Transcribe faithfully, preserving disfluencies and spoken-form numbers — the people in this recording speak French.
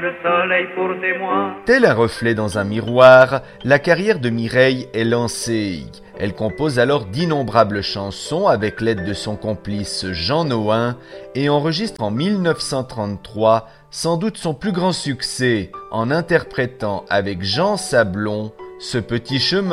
le soleil pour témoin. Tel un reflet dans un miroir, la carrière de Mireille est lancée. Elle compose alors d'innombrables chansons avec l'aide de son complice Jean Nohain et enregistre en mille neuf cent trente-trois sans doute son plus grand succès en interprétant avec Jean Sablon « Ce petit chemin ».